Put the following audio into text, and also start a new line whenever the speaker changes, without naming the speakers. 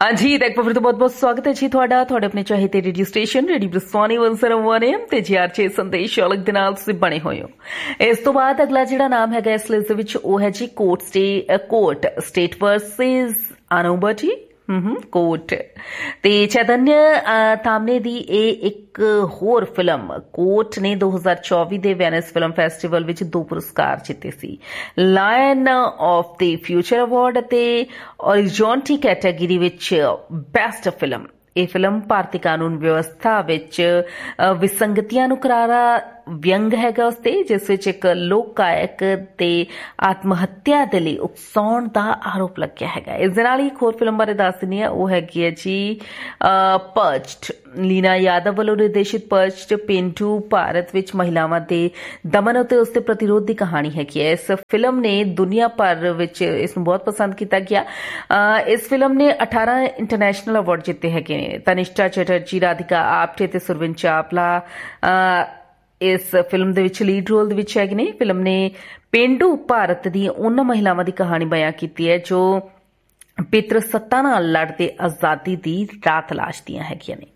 हाँ जी, तो एक बार फिर तो बहुत बहुत स्वागत है जी ਤੁਹਾਡਾ ਆਪਣੇ ਚਾਹੀਦੇ ਰੇਡੀਓ ਸਟੇਸ਼ਨ ਰੇਡੀਓ ਬ੍ਰਿਸਵਾਨੀ 101 AM ਤੇ GR6 ਸੰਦੇਸ਼ ਅਲੱਗ ਦੇ ਨਾਲ ਤੁਸੀਂ ਬਣੇ ਹੋਏ ਹੋ। ਇਸ ਤੋਂ ਬਾਅਦ ਅਗਲਾ ਜਿਹੜਾ ਨਾਮ ਹੈਗਾ ਇਸ ਲਿਸਟ ਦੇ ਵਿੱਚ ਉਹ ਹੈ ਜੀ ਕੋਰਟ ਸਟੇਟ ਵਰਸਸ ਅਨੁਬਟੀ ਕੋਰਟ ਤੇ ਚੈਤन्य ਤਾਮਨੇ ਦੀ ਇਹ ਇੱਕ ਹੋਰ ਫਿਲਮ ਕੋਰਟ ਨੇ 2024 ਦੇ ਵੈਨਿਸ ਫਿਲਮ ਫੈਸਟੀਵਲ ਵਿੱਚ 2 ਪੁਰਸਕਾਰ ਜਿੱਤੇ ਸੀ। Line of the future award ਅਤੇ ਔਰਿਜ਼ੋਨਟੀ ਕੈਟਾਗਰੀ ਵਿੱਚ ਬੈਸਟ ਫਿਲਮ। ਇਹ ਫਿਲਮ ਭਾਰਤੀ ਕਾਨੂੰਨ ਵਿਵਸਥਾ ਵਿੱਚ ਵਿਸੰਗਤੀਆਂ ਨੂੰ ਕਰਾਰਾ ਵਿਅੰਗ ਹੈਗਾ ਉਸ ਤੇ, ਜਿਸ ਵਿੱਚ ਇੱਕ ਲੋਕ ਗਾਇਕ ਤੇ ਆਤਮ ਹੱਤਿਆ ਦੇ ਲਈ ਉਕਸਾਉਣ ਦਾ ਆਰੋਪ ਲੱਗਿਆ ਹੈਗਾ। ਇਸ ਦੇ ਨਾਲ ਹੀ ਇੱਕ ਹੋਰ ਫਿਲਮ ਬਾਰੇ ਦੱਸ ਦਿੰਦੀ ਹਾਂ, ਉਹ ਹੈਗੀ ਹੈ ਜੀ ਪਰਚਡ। ਲੀਨਾ ਯਾਦਵ ਵੱਲੋਂ ਨਿਰਦੇਸ਼ਿਤ ਪਰਚਡ ਪੇਂਡੂ ਭਾਰਤ ਵਿੱਚ ਮਹਿਲਾਵਾਂ ਦੇ ਦਮਨ ਅਤੇ ਉਸ ਦੇ ਪ੍ਰਤੀਰੋਧ ਦੀ ਕਹਾਣੀ ਹੈਗੀ ਹੈ। ਇਸ ਫਿਲਮ ਨੇ ਦੁਨੀਆ ਭਰ ਵਿੱਚ ਇਸ ਨੂੰ ਬਹੁਤ ਪਸੰਦ ਕੀਤਾ ਗਿਆ। ਇਸ ਫਿਲਮ ਨੇ 18 ਇੰਟਰਨੈਸ਼ਨਲ ਅਵਾਰਡ ਜਿੱਤੇ ਹੈਗੇ ਨੇ। ਤਨਿਸ਼ਾ ਚੈਟਰਜੀ, ਰਾਧਿਕਾ ਆਪਟੇ ਤੇ ਸੁਰਵਿਨ ਚਾਵਲਾ ਇਸ ਫਿਲਮ ਦੇ ਵਿੱਚ ਲੀਡ ਰੋਲ ਦੇ ਵਿੱਚ ਹੈਗੇ ਨੇ। ਫਿਲਮ ਨੇ ਪੇਂਡੂ ਭਾਰਤ ਦੀਆਂ ਉਹਨਾਂ ਮਹਿਲਾਵਾਂ ਦੀ ਕਹਾਣੀ ਬਿਆਨ ਕੀਤੀ ਹੈ ਜੋ ਪਿਤਰ ਸੱਤਾ ਨਾਲ ਲੜਦੇ ਆਜ਼ਾਦੀ ਦੀ ਰਾਹ ਤਲਾਸ਼ਦੀਆਂ ਹੈਗੀਆਂ ਨੇ।